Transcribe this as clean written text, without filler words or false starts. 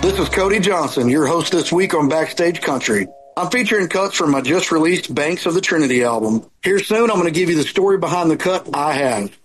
This is Cody Johnson, your host this week on Backstage Country. I'm featuring cuts from my just-released Banks of the Trinity album. Here soon, I'm going to give you the story behind the cut I Have.